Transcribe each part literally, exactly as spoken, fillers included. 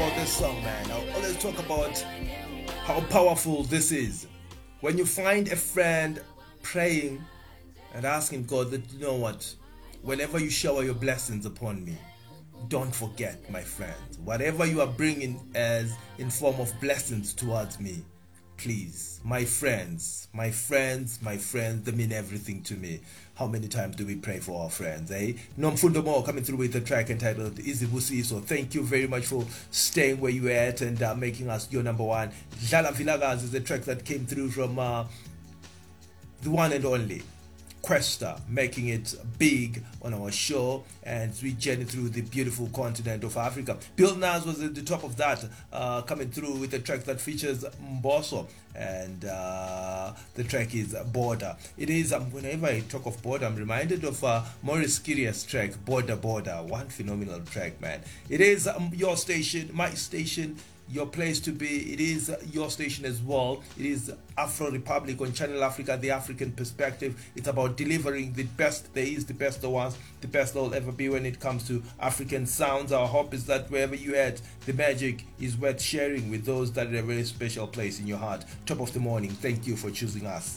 about this song, man. I always talk about how powerful this is. When you find a friend praying and asking God that, you know what, whenever you shower your blessings upon me, don't forget, my friends, whatever you are bringing as in form of blessings towards me, please, my friends, my friends, my friends, they mean everything to me. How many times do we pray for our friends, eh? Nomfundo Mo coming through with a track entitled Easy Busi. So thank you very much for staying where you are at and uh, making us your number one. Dlala Vilagas is a track that came through from uh, the one and only Questa, making it big on our show, and we journey through the beautiful continent of Africa. Bill Nas was at the top of that, uh, coming through with a track that features Mbosso, and uh, the track is Border. It is, um, whenever I talk of Border, I'm reminded of uh, Maurice Kiria's track, Border Border. One phenomenal track, man. It is um, your station, my station, your place to be. It is your station as well. It is Afro Republic on Channel Africa, the African perspective. It's about delivering the best there is, the best there was, the best there will ever be when it comes to African sounds. Our hope is that wherever you're at, the magic is worth sharing with those that are a very special place in your heart. Top of the morning, thank you for choosing us.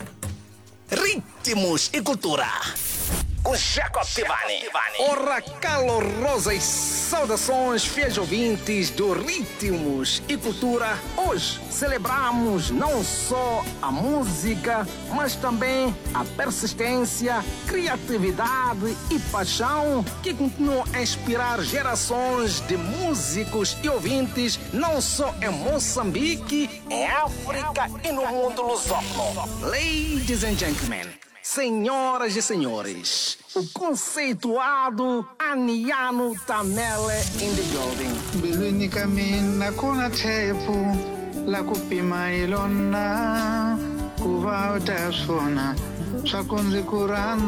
Ritmos e Cultura com Jacob Tivani. Ora, calorosas saudações, fiéis ouvintes do Ritmos e Cultura. Hoje celebramos não só a música, mas também a persistência, criatividade e paixão que continuam a inspirar gerações de músicos e ouvintes, não só em Moçambique, em África e no mundo lusófono. Ladies and gentlemen, senhoras e senhores, o conceituado Aniano Tamele in the building. Bilwini kamina kuna tepu la kupima ilona kuva utasona swakunzi kurana